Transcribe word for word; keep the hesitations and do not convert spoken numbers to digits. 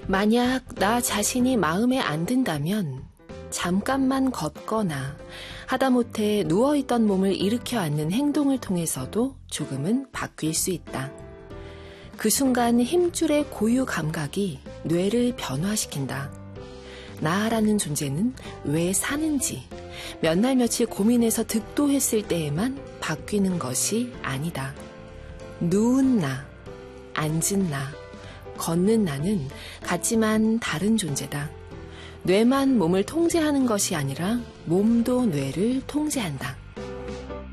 만약 나 자신이 마음에 안 든다면 잠깐만 걷거나 하다못해 누워있던 몸을 일으켜 앉는 행동을 통해서도 조금은 바뀔 수 있다. 그 순간 힘줄의 고유 감각이 뇌를 변화시킨다. 나라는 존재는 왜 사는지 몇 날 며칠 고민해서 득도했을 때에만 바뀌는 것이 아니다. 누운 나, 앉은 나, 걷는 나는 같지만 다른 존재다. 뇌만 몸을 통제하는 것이 아니라 몸도 뇌를 통제한다.